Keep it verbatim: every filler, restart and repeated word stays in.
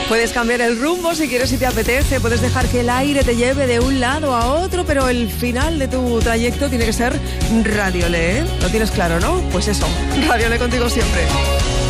Puedes cambiar el rumbo si quieres y te apetece, puedes dejar que el aire te lleve de un lado a otro, pero el final de tu trayecto tiene que ser Radiole, ¿eh? Lo tienes claro, ¿no? Pues eso, Radiole contigo siempre.